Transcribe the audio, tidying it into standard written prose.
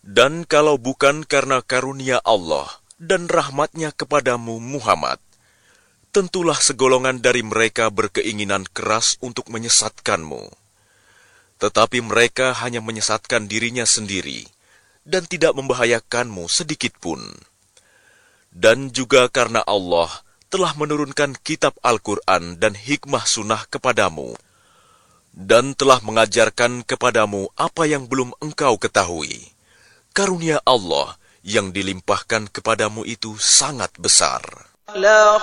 Dan kalau bukan karena karunia Allah dan rahmat-Nya kepadamu, Muhammad, tentulah segolongan dari mereka berkeinginan keras untuk menyesatkanmu. Tetapi mereka hanya menyesatkan dirinya sendiri dan tidak membahayakanmu sedikitpun. Dan juga karena Allah telah menurunkan kitab Al-Quran dan hikmah sunnah kepadamu, dan telah mengajarkan kepadamu apa yang belum engkau ketahui. Karunia Allah yang dilimpahkan kepadamu itu sangat besar.